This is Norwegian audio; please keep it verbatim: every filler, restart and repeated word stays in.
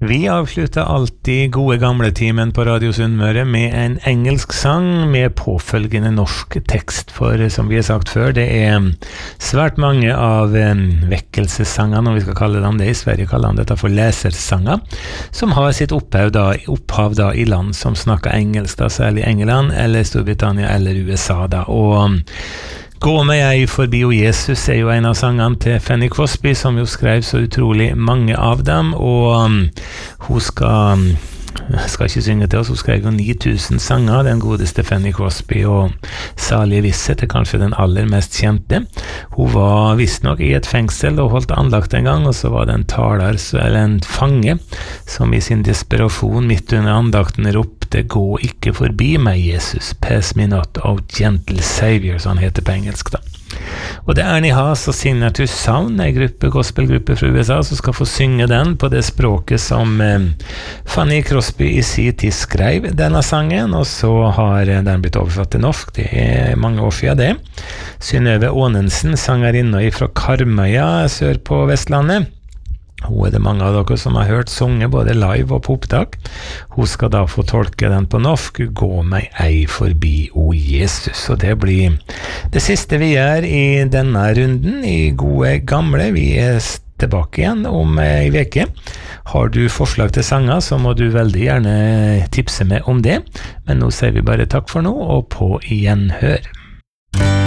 Vi avslutter alltid gode gamle timen på Radio Sunnmøre med en engelsk sang med påfølgende norsk tekst, for som vi har sagt før, det er svært mange av vekkelsessangene, om vi skal kalle dem det, i Sverige kaller de dette for lesersanger, som har sitt opphav da, opphav da i land som snakker engelsk, da, særlig England eller Storbritannia eller U S A da, og Gå med jeg forbi og Jesus er jo en av sangene til Fanny Crosby, som jo skrev så utrolig mange av dem, og um, hun skal, skal ikke synge til oss, hun skrev jo ni tusen sanger, den godeste Fanny Crosby, og Salig visshet er kanskje den aller mest kjente. Hun var visst nok i et fengsel og holdt anlagt en gang, og så var det en taler, eller en fange, som i sin desperasjon midt under andakten ropte det gå ikke forbi meg, Jesus, pass me not, oh gentle Savior, så han heter på engelsk da. Og det er Ernie Haas og Signature Sound, en gruppe, gospelgruppe fra U S A, som skal få synge den på det språket som eh, Fanny Crosby i sin tid skrev denne sangen, og så har den blitt oversatt til norsk, det er mange år siden det. Synnøve Aanensen, sangerinne fra Karmøya, sør på Vestlandet. Hun er det mange av dere som har hørt sunge både live og på opptak. Hun skal da få tolke den på norsk, gå meg ei forbi, o Jesus. Og det blir det siste vi gjør i denne runden, i gode gamle. Vi er tilbake igjen om en veke. Har du forslag til sanger, så må du veldig gjerne tipse meg om det. Men nå sier vi bare takk for nå, og på gjenhør.